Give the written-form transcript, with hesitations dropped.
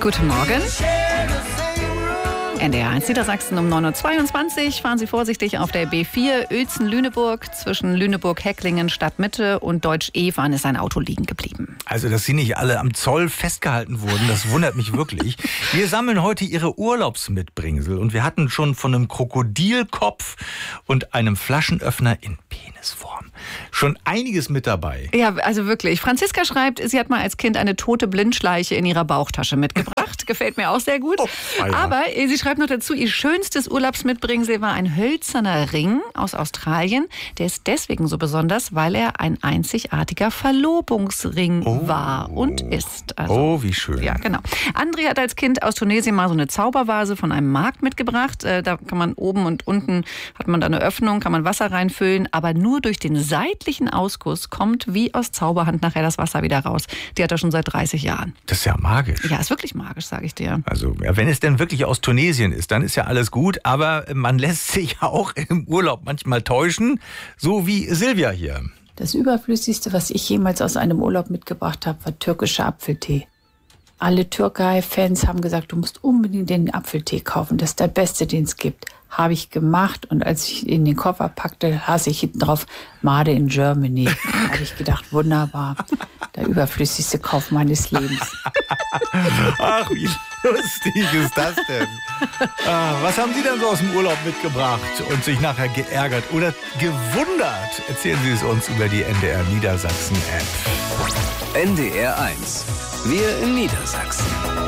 Guten Morgen. NDR 1 Niedersachsen um 9.22 Uhr. Fahren Sie vorsichtig auf der B4 Uelzen-Lüneburg. Zwischen Lüneburg-Hecklingen Stadtmitte und Deutsch-Efern ist ein Auto liegen geblieben. Also, dass Sie nicht alle am Zoll festgehalten wurden, das wundert mich wirklich. Wir sammeln heute Ihre Urlaubsmitbringsel und wir hatten schon von einem Krokodilkopf und einem Flaschenöffner in Penisform schon einiges mit dabei. Ja, also wirklich. Franziska schreibt, sie hat mal als Kind eine tote Blindschleiche in ihrer Bauchtasche mitgebracht. Gefällt mir auch sehr gut. Oh, ja. Aber sie schreibt noch dazu, ihr schönstes Urlaubsmitbringsel war ein hölzerner Ring aus Australien. Der ist deswegen so besonders, weil er ein einzigartiger Verlobungsring war und ist. Also, oh, wie schön. Ja, genau. André hat als Kind aus Tunesien mal so eine Zaubervase von einem Markt mitgebracht. Da kann man oben und unten, hat man da eine Öffnung, kann man Wasser reinfüllen, aber nur durch den seitlichen Ausguss kommt wie aus Zauberhand nachher das Wasser wieder raus. Die hat er schon seit 30 Jahren. Das ist ja magisch. Ja, ist wirklich magisch, sage ich dir. Also, ja, wenn es denn wirklich aus Tunesien ist, dann ist ja alles gut, aber man lässt sich auch im Urlaub manchmal täuschen, so wie Silvia hier. Das Überflüssigste, was ich jemals aus einem Urlaub mitgebracht habe, war türkischer Apfeltee. Alle Türkei-Fans haben gesagt, du musst unbedingt den Apfeltee kaufen, das ist der beste, den es gibt. Habe ich gemacht und als ich in den Koffer packte, las ich hinten drauf, Made in Germany. Da habe ich gedacht, wunderbar, der überflüssigste Kauf meines Lebens. Ach, wie lustig ist das denn? Was haben Sie denn so aus dem Urlaub mitgebracht und sich nachher geärgert oder gewundert? Erzählen Sie es uns über die NDR Niedersachsen App. NDR 1. Wir in Niedersachsen.